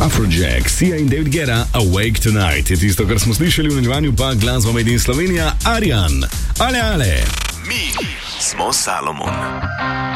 Afrojack, Sia in David Guetta, Awake Tonight je tisto, kar smo slišali, v nadaljevanju pa glasba Made in Slovenija, Arjan. Ale. Mi smo Salomon.